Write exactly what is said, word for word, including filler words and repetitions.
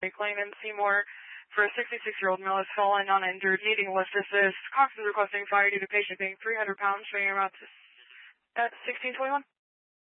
Claim in Seymour for a sixty-six-year-old male has fallen uninjured, needing lift assist. Cox is requesting fire due to patient being three hundred pounds, showing around at sixteen twenty-one.